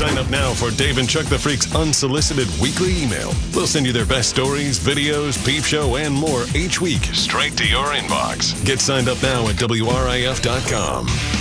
Sign up now for Dave and Chuck the Freak's unsolicited weekly email. We'll send you their best stories, videos, peep show, and more each week straight to your inbox. Get signed up now at WRIF.com.